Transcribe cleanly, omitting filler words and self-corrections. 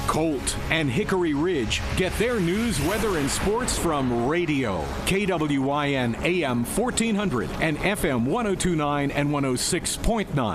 Colt and Hickory Ridge get their news, weather, and sports from radio. KWYN AM 1400 and FM 1029 and 106.9.